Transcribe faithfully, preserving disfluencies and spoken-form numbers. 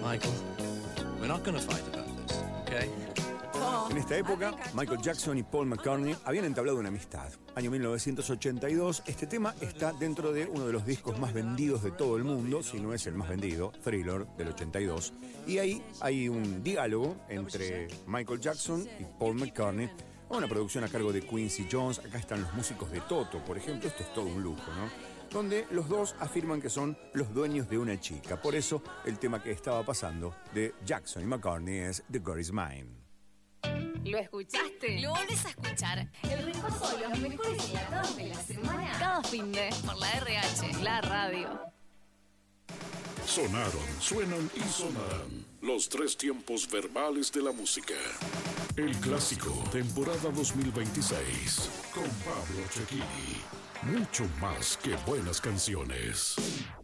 Michael, we're not gonna fight about this, okay? En esta época, Michael Jackson y Paul McCartney habían entablado una amistad. Año mil novecientos ochenta y dos, este tema está dentro de uno de los discos más vendidos de todo el mundo, si no es el más vendido, Thriller, del ochenta y dos. Y ahí hay un diálogo entre Michael Jackson y Paul McCartney, una producción a cargo de Quincy Jones. Acá están los músicos de Toto, por ejemplo. Esto es todo un lujo, ¿no? Donde los dos afirman que son los dueños de una chica. Por eso, el tema que estaba pasando de Jackson y McCartney es The Girl Is Mine. ¿Lo escuchaste? ¿Lo volvés a escuchar? El repaso de los mejores enlatados de la semana. Cada fin de por la R H, La radio. Sonaron, suenan y sonarán los tres tiempos verbales de la música. El clásico, temporada dos mil veintiséis, con Pablo Cecchini. Mucho más que buenas canciones.